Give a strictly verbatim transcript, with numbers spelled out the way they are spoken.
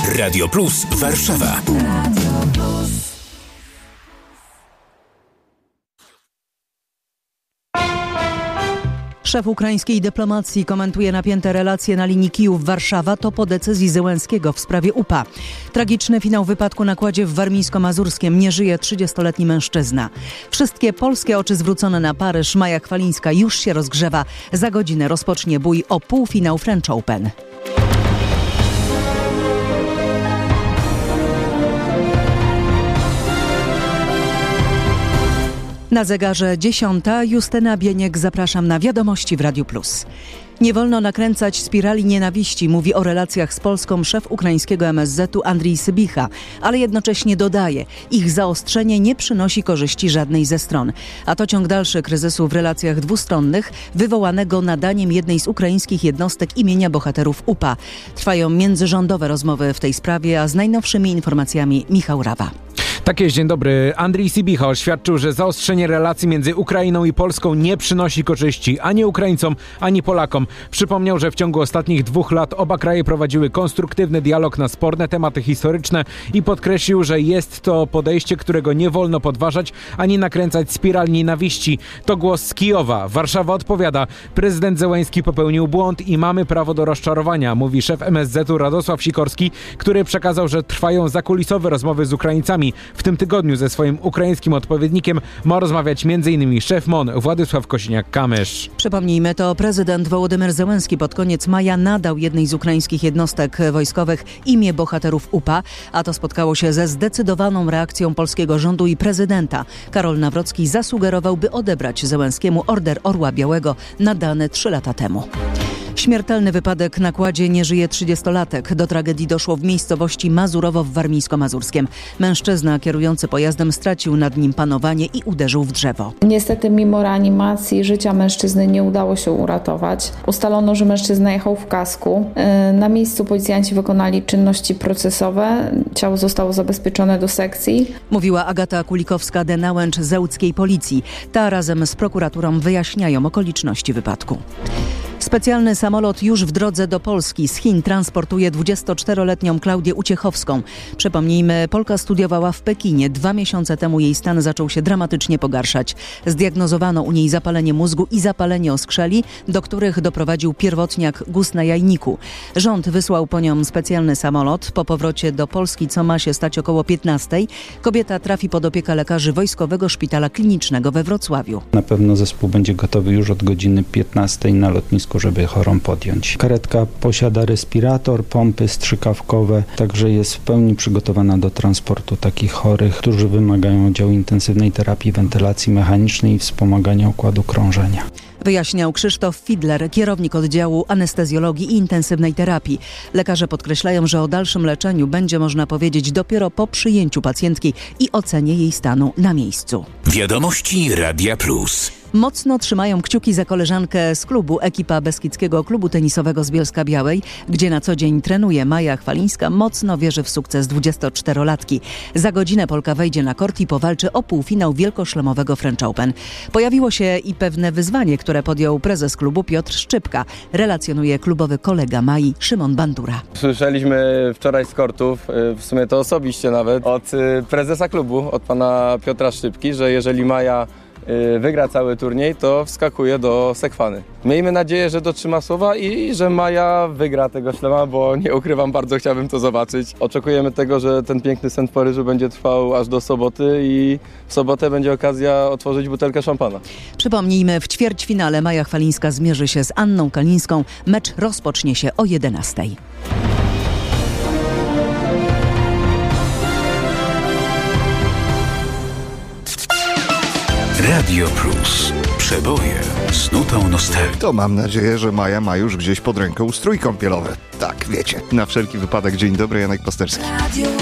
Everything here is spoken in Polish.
Radio Plus Warszawa. Szef ukraińskiej dyplomacji komentuje napięte relacje na linii Kijów-Warszawa. To po decyzji Zełenskiego w sprawie U P A. Tragiczny finał wypadku na kładzie w Warmińsko-Mazurskiem. Nie żyje trzydziestoletni mężczyzna. Wszystkie polskie oczy zwrócone na Paryż. Maja Chwalińska już się rozgrzewa. Za godzinę rozpocznie bój o półfinał French Open. Na zegarze dziesiąta. Justyna Bieniek, zapraszam na Wiadomości w Radiu Plus. Nie wolno nakręcać spirali nienawiści, mówi o relacjach z Polską szef ukraińskiego M S Z-u Andrii Sybicha, ale jednocześnie dodaje, ich zaostrzenie nie przynosi korzyści żadnej ze stron. A to ciąg dalszy kryzysu w relacjach dwustronnych, wywołanego nadaniem jednej z ukraińskich jednostek imienia bohaterów U P A. Trwają międzyrządowe rozmowy w tej sprawie, a z najnowszymi informacjami Michał Rawa. Tak jest, dzień dobry. Andrii Sybicha oświadczył, że zaostrzenie relacji między Ukrainą i Polską nie przynosi korzyści ani Ukraińcom, ani Polakom. Przypomniał, że w ciągu ostatnich dwóch lat oba kraje prowadziły konstruktywny dialog na sporne tematy historyczne i podkreślił, że jest to podejście, którego nie wolno podważać ani nakręcać spiral nienawiści. To głos z Kijowa. Warszawa odpowiada. Prezydent Zełenski popełnił błąd i mamy prawo do rozczarowania, mówi szef M S Z-u Radosław Sikorski, który przekazał, że trwają zakulisowe rozmowy z Ukraińcami. W tym tygodniu ze swoim ukraińskim odpowiednikiem ma rozmawiać m.in. szef M O N Władysław Kosiniak-Kamysz. Przypomnijmy, to prezydent Wołodymyr Zełenski pod koniec maja nadał jednej z ukraińskich jednostek wojskowych imię bohaterów U P A, a to spotkało się ze zdecydowaną reakcją polskiego rządu i prezydenta. Karol Nawrocki zasugerował, by odebrać Zełenskiemu Order Orła Białego nadany trzy lata temu. Śmiertelny wypadek na kładzie. Nie żyje trzydziestolatek. Do tragedii doszło w miejscowości Mazurowo w Warmińsko-Mazurskiem. Mężczyzna kierujący pojazdem stracił nad nim panowanie i uderzył w drzewo. Niestety mimo reanimacji życia mężczyzny nie udało się uratować. Ustalono, że mężczyzna jechał w kasku. Na miejscu policjanci wykonali czynności procesowe. Ciało zostało zabezpieczone do sekcji. Mówiła Agata Kulikowska-Denałęcz z Ełckiej Policji. Ta razem z prokuraturą wyjaśniają okoliczności wypadku. Specjalny samolot już w drodze do Polski. Z Chin transportuje dwudziestoczteroletnią Klaudię Uciechowską. Przypomnijmy, Polka studiowała w Pekinie. Dwa miesiące temu jej stan zaczął się dramatycznie pogarszać. Zdiagnozowano u niej zapalenie mózgu i zapalenie oskrzeli, do których doprowadził pierwotniak guz na jajniku. Rząd wysłał po nią specjalny samolot. Po powrocie do Polski, co ma się stać około piętnastej, kobieta trafi pod opiekę lekarzy Wojskowego Szpitala Klinicznego we Wrocławiu. Na pewno zespół będzie gotowy już od godziny piętnastej na lotnisku, żeby chorą podjąć. Karetka posiada respirator, pompy strzykawkowe, także jest w pełni przygotowana do transportu takich chorych, którzy wymagają oddziału intensywnej terapii, wentylacji mechanicznej i wspomagania układu krążenia. Wyjaśniał Krzysztof Fidler, kierownik oddziału anestezjologii i intensywnej terapii. Lekarze podkreślają, że o dalszym leczeniu będzie można powiedzieć dopiero po przyjęciu pacjentki i ocenie jej stanu na miejscu. Wiadomości Radia Plus. Mocno trzymają kciuki za koleżankę z klubu. Ekipa Beskidzkiego Klubu Tenisowego z Bielska-Białej, gdzie na co dzień trenuje Maja Chwalińska, mocno wierzy w sukces dwudziestoczterolatki. Za godzinę Polka wejdzie na kort i powalczy o półfinał wielkoszlemowego French Open. Pojawiło się i pewne wyzwanie, które podjął prezes klubu Piotr Szczypka. Relacjonuje klubowy kolega Mai Szymon Bandura. Słyszeliśmy wczoraj z kortów, w sumie to osobiście nawet, od prezesa klubu, od pana Piotra Szczypki, że jeżeli Maja wygra cały turniej, to wskakuje do Sekwany. Miejmy nadzieję, że dotrzyma słowa i że Maja wygra tego szlema, bo nie ukrywam, bardzo chciałbym to zobaczyć. Oczekujemy tego, że ten piękny sen w Paryżu będzie trwał aż do soboty i w sobotę będzie okazja otworzyć butelkę szampana. Przypomnijmy, w ćwierćfinale Maja Chwalińska zmierzy się z Anną Kalińską. Mecz rozpocznie się o jedenastej. Radio Plus. Przeboje z nutą nostalgii. To mam nadzieję, że Maja ma już gdzieś pod ręką strój kąpielowy. Tak, wiecie, na wszelki wypadek. Dzień dobry, Janek Pasterski.